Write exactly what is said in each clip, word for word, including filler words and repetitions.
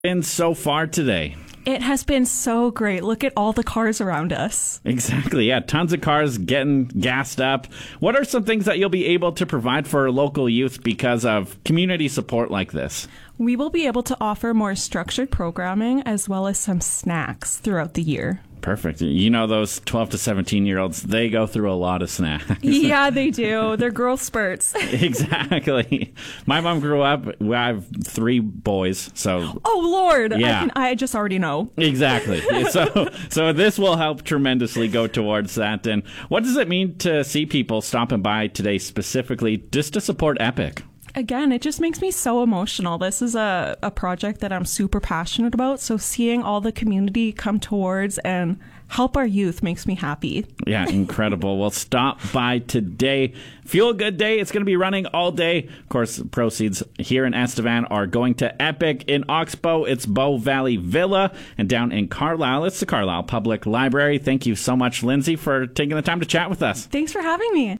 been so far today? It has been so great. Look at all the cars around us. Exactly. Yeah, tons of cars getting gassed up. What are some things that you'll be able to provide for local youth because of community support like this? We will be able to offer more structured programming as well as some snacks throughout the year. Perfect. You know, those twelve to seventeen year olds, they go through a lot of snacks. Yeah, they do. They're growth spurts. Exactly. My mom grew up, I have three boys, so. Oh, Lord. Yeah. I, can, I just already know. Exactly. So, so this will help tremendously go towards that. And what does it mean to see people stopping by today specifically just to support Epic? Again, it just makes me so emotional. This is a, a project that I'm super passionate about. So seeing all the community come towards and help our youth makes me happy. Yeah, incredible. Well, stop by today. Fuel Good Day. It's going to be running all day. Of course, proceeds here in Estevan are going to Epic. In Oxbow, it's Bow Valley Villa. And down in Carlisle, it's the Carlisle Public Library. Thank you so much, Lindsay, for taking the time to chat with us. Thanks for having me.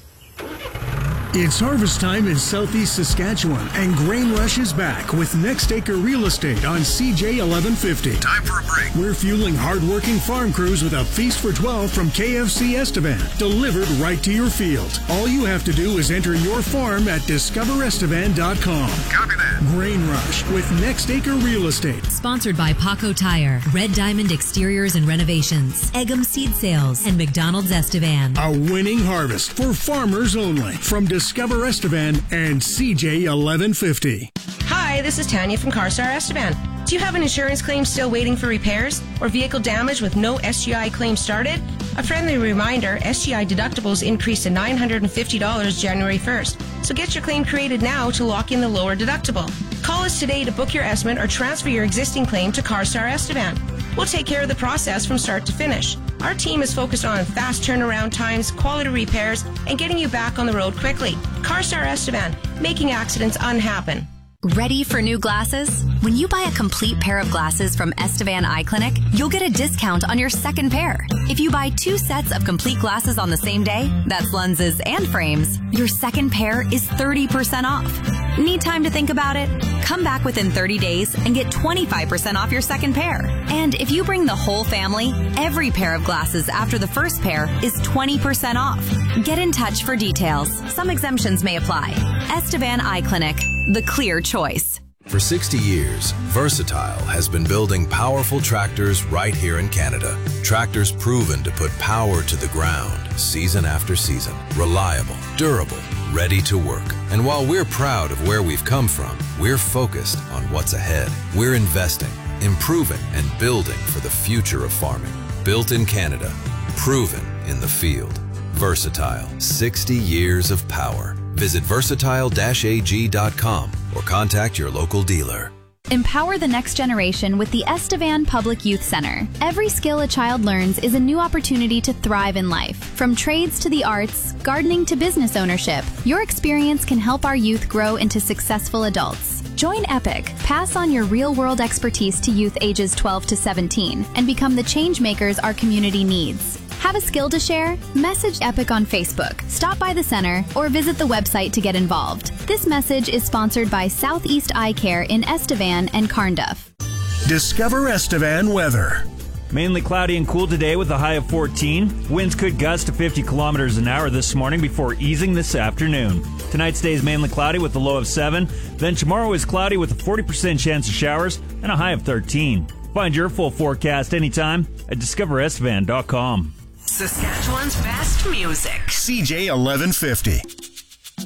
It's harvest time in southeast Saskatchewan, and Grain Rush is back with Next Acre Real Estate on C J eleven fifty. Time for a break. We're fueling hard-working farm crews with a feast for twelve from K F C Estevan, delivered right to your field. All you have to do is enter your farm at discover estevan dot com. Copy that. Grain Rush with Next Acre Real Estate. Sponsored by Paco Tire, Red Diamond Exteriors and Renovations, Eggum Seed Sales, and McDonald's Estevan. A winning harvest for farmers only from Discover Estevan and C J eleven fifty. Hi, this is Tanya from CarStar Estevan. Do you have an insurance claim still waiting for repairs or vehicle damage with no S G I claim started? A friendly reminder, S G I deductibles increased to nine hundred fifty dollars January first. So get your claim created now to lock in the lower deductible. Call us today to book your estimate or transfer your existing claim to CarStar Estevan. We'll take care of the process from start to finish. Our team is focused on fast turnaround times, quality repairs, and getting you back on the road quickly. CarStar Estevan, making accidents unhappen. Ready for new glasses? When you buy a complete pair of glasses from Estevan Eye Clinic, you'll get a discount on your second pair. If you buy two sets of complete glasses on the same day, that's lenses and frames, your second pair is thirty percent off. Need time to think about it? Come back within thirty days and get twenty-five percent off your second pair. And if you bring the whole family, every pair of glasses after the first pair is twenty percent off. Get in touch for details. Some exemptions may apply. Estevan Eye Clinic, the clear choice. For sixty years, Versatile has been building powerful tractors right here in Canada. Tractors proven to put power to the ground season after season. Reliable, durable, ready to work. And while we're proud of where we've come from, we're focused on what's ahead. We're investing, improving, and building for the future of farming. Built in Canada, proven in the field. Versatile, sixty years of power. Visit versatile dash a g dot com or contact your local dealer. Empower the next generation with the Estevan Public Youth Center. Every skill a child learns is a new opportunity to thrive in life. From trades to the arts, gardening to business ownership, your experience can help our youth grow into successful adults. Join Epic, pass on your real-world expertise to youth ages twelve to seventeen, and become the change makers our community needs. Have a skill to share? Message Epic on Facebook, stop by the center, or visit the website to get involved. This message is sponsored by Southeast Eye Care in Estevan and Carnduff. Discover Estevan weather. Mainly cloudy and cool today with a high of fourteen. Winds could gust to fifty kilometers an hour this morning before easing this afternoon. Tonight's day is mainly cloudy with a low of seven. Then tomorrow is cloudy with a forty percent chance of showers and a high of thirteen. Find your full forecast anytime at discover estevan dot com. Saskatchewan's best music. C J eleven fifty.